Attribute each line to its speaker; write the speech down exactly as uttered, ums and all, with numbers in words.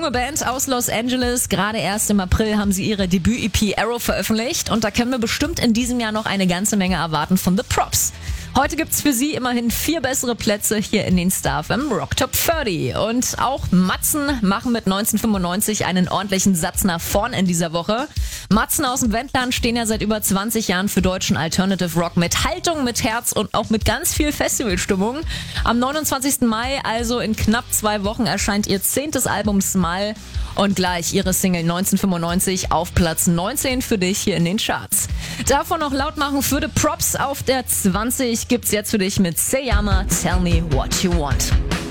Speaker 1: junge Band aus Los Angeles. Gerade erst im April haben sie ihre Debüt-E P Arrow veröffentlicht und da können wir bestimmt in diesem Jahr noch eine ganze Menge erwarten von The Props. Heute gibt's für sie immerhin vier bessere Plätze hier in den Star F M Rock Top dreißig. Und auch Matzen machen mit neunzehnhundertfünfundneunzig einen ordentlichen Satz nach vorn in dieser Woche. Matzen aus dem Wendland stehen ja seit über zwanzig Jahren für deutschen Alternative Rock mit Haltung, mit Herz und auch mit ganz viel Festivalstimmung. Am neunundzwanzigsten Mai, also in knapp zwei Wochen, erscheint ihr zehntes Album Smile und gleich ihre Single neunzehnhundertfünfundneunzig auf Platz neunzehn für dich hier in den Charts. Davon noch laut machen für The Props auf der zwanzig gibt's jetzt für dich mit Seyama, Tell Me What You Want.